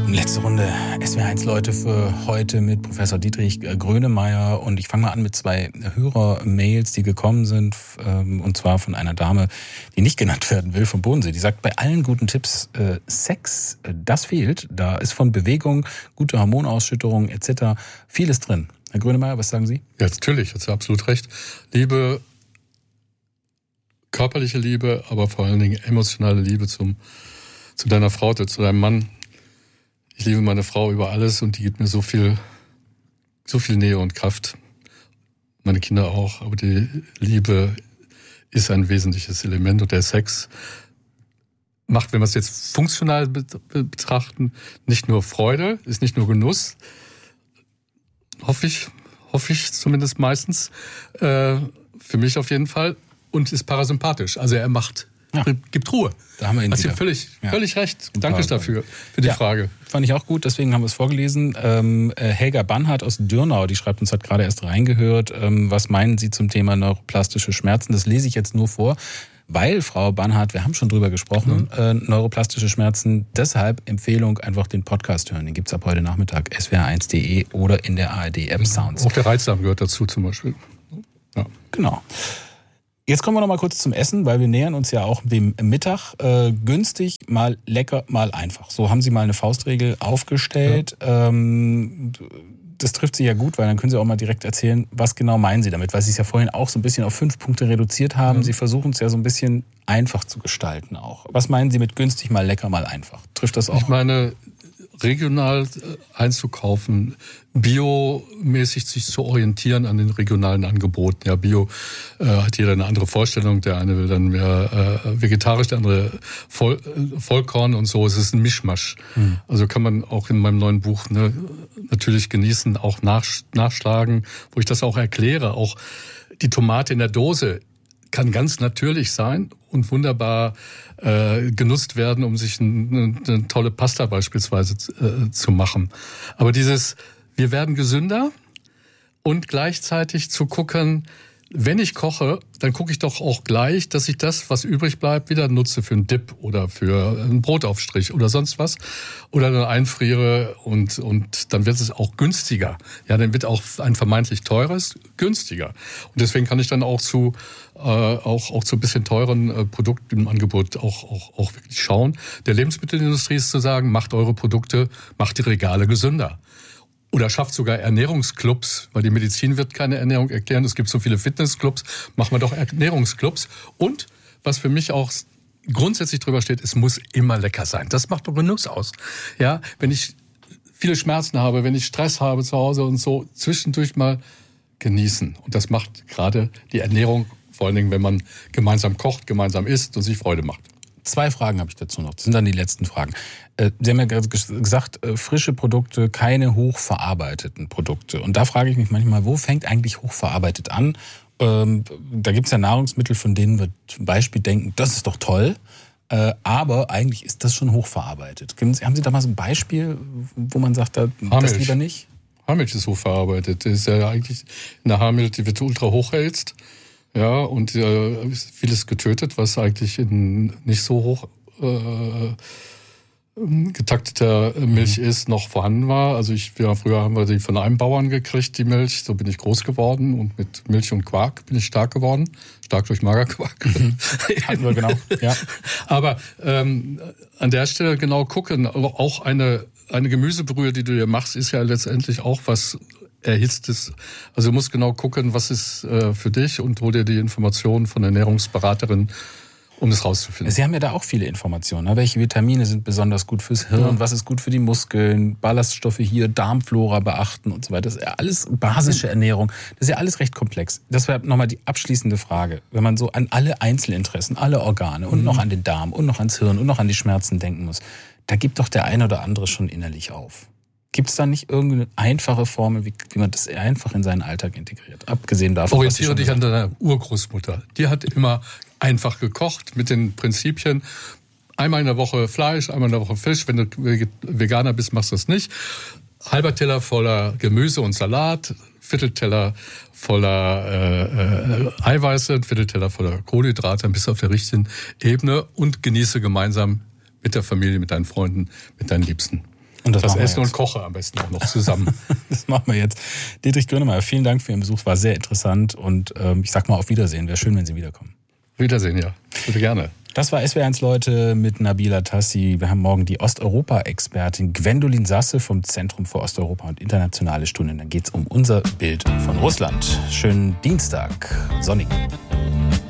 Letzte Runde SWR1 Leute für heute mit Professor Dietrich Grönemeyer. Und ich fange mal an mit 2 Hörer-Mails, die gekommen sind. Und zwar von einer Dame, die nicht genannt werden will, vom Bodensee. Die sagt, bei allen guten Tipps, Sex, das fehlt. Da ist von Bewegung, gute Hormonausschütterung etc. vieles drin. Herr Grönemeyer, was sagen Sie? Ja, natürlich, hat sie absolut recht. Liebe, körperliche Liebe, aber vor allen Dingen emotionale Liebe zu deiner Frau, zu deinem Mann. Ich liebe meine Frau über alles und die gibt mir so viel Nähe und Kraft. Meine Kinder auch, aber die Liebe ist ein wesentliches Element und der Sex macht, wenn wir es jetzt funktional betrachten, nicht nur Freude, ist nicht nur Genuss, hoffe ich zumindest meistens, für mich auf jeden Fall, und ist parasympathisch. Also er gibt Ruhe. Da haben wir ihn Hast wieder. du völlig recht. Danke dafür, für die Frage. Fand ich auch gut, deswegen haben wir es vorgelesen. Helga Bannhardt aus Dürnau, die schreibt uns, hat gerade erst reingehört. Was meinen Sie zum Thema neuroplastische Schmerzen? Das lese ich jetzt nur vor, weil, Frau Bannhardt, wir haben schon drüber gesprochen, neuroplastische Schmerzen. Deshalb Empfehlung, einfach den Podcast hören. Den gibt's ab heute Nachmittag, swr1.de oder in der ARD-App Sounds. Auch der Reizdarm gehört dazu zum Beispiel. Ja. Genau. Jetzt kommen wir noch mal kurz zum Essen, weil wir nähern uns ja auch dem Mittag. Günstig, mal lecker, mal einfach. So haben Sie mal eine Faustregel aufgestellt. Ja. Das trifft Sie ja gut, weil dann können Sie auch mal direkt erzählen, was genau meinen Sie damit, weil Sie es ja vorhin auch so ein bisschen auf 5 Punkte reduziert haben. Sie versuchen es ja so ein bisschen einfach zu gestalten auch. Was meinen Sie mit günstig, mal lecker, mal einfach? Trifft das auch? Ich meine, regional einzukaufen, biomäßig sich zu orientieren an den regionalen Angeboten. Ja, Bio hat jeder eine andere Vorstellung. Der eine will dann mehr vegetarisch, der andere Vollkorn und so. Es ist ein Mischmasch. Also kann man auch in meinem neuen Buch natürlich genießen, auch nachschlagen, wo ich das auch erkläre. Auch die Tomate in der Dose kann ganz natürlich sein und wunderbar genutzt werden, um sich eine tolle Pasta beispielsweise zu machen. Aber wir werden gesünder und gleichzeitig zu gucken, wenn ich koche, dann gucke ich doch auch gleich, dass ich das, was übrig bleibt, wieder nutze für einen Dip oder für einen Brotaufstrich oder sonst was. Oder dann einfriere und dann wird es auch günstiger. Ja, dann wird auch ein vermeintlich teures günstiger. Und deswegen kann ich dann auch zu ein bisschen teuren Produkten im Angebot auch wirklich schauen. Der Lebensmittelindustrie ist zu sagen, macht eure Produkte, macht die Regale gesünder. Oder schafft sogar Ernährungsclubs, weil die Medizin wird keine Ernährung erklären. Es gibt so viele Fitnessclubs, machen wir doch Ernährungsclubs. Und was für mich auch grundsätzlich drüber steht, es muss immer lecker sein. Das macht doch Genuss aus. Ja, wenn ich viele Schmerzen habe, wenn ich Stress habe zu Hause und so, zwischendurch mal genießen. Und das macht gerade die Ernährung, vor allen Dingen, wenn man gemeinsam kocht, gemeinsam isst und sich Freude macht. 2 Fragen habe ich dazu noch. Das sind dann die letzten Fragen. Sie haben ja gesagt, frische Produkte, keine hochverarbeiteten Produkte. Und da frage ich mich manchmal, wo fängt eigentlich hochverarbeitet an? Da gibt es ja Nahrungsmittel, von denen wir zum Beispiel denken, das ist doch toll. Aber eigentlich ist das schon hochverarbeitet. Haben Sie da mal so ein Beispiel, wo man sagt, das lieber nicht? Haarmilch ist hochverarbeitet. Das ist ja eigentlich eine Haarmilch, die wird ultra hochhältst. Ja, und vieles getötet, was eigentlich in nicht so hoch getakteter Milch ist, noch vorhanden war. Also früher haben wir die von einem Bauern gekriegt, die Milch. So bin ich groß geworden und mit Milch und Quark bin ich stark geworden. Stark durch Magerquark. Hatten wir, genau. Ja. Aber an der Stelle genau gucken. Auch eine Gemüsebrühe, die du dir machst, ist ja letztendlich auch was Erhitztes. Also du musst genau gucken, was ist für dich, und hol dir die Informationen von der Ernährungsberaterin, um es rauszufinden. Sie haben ja da auch viele Informationen. Ne? Welche Vitamine sind besonders gut fürs Hirn? Ja. Was ist gut für die Muskeln? Ballaststoffe hier, Darmflora beachten und so weiter. Das ist ja alles basische Ernährung. Das ist ja alles recht komplex. Das wäre nochmal die abschließende Frage. Wenn man so an alle Einzelinteressen, alle Organe und noch an den Darm und noch ans Hirn und noch an die Schmerzen denken muss, da gibt doch der eine oder andere schon innerlich auf. Gibt es da nicht irgendeine einfache Formel, wie man das einfach in seinen Alltag integriert? Abgesehen davon, orientiere dich an deiner Urgroßmutter. Die hat immer einfach gekocht mit den Prinzipien. Einmal in der Woche Fleisch, einmal in der Woche Fisch. Wenn du Veganer bist, machst du das nicht. Halber Teller voller Gemüse und Salat, Viertelteller voller Eiweiße, ein Viertelteller voller Kohlenhydrate, dann bist du auf der richtigen Ebene und genieße gemeinsam mit der Familie, mit deinen Freunden, mit deinen Liebsten. Und das esse und koche am besten auch noch zusammen. Das machen wir jetzt. Dietrich Grönemeyer, vielen Dank für Ihren Besuch, war sehr interessant und ich sag mal auf Wiedersehen. Wäre schön, wenn Sie wiederkommen. Wiedersehen, ja. Bitte gerne. Das war SWR1 Leute mit Nabila Tassi. Wir haben morgen die Osteuropa-Expertin Gwendolin Sasse vom Zentrum für Osteuropa und internationale Stunden. Dann geht es um unser Bild von Russland. Schönen Dienstag, sonnig.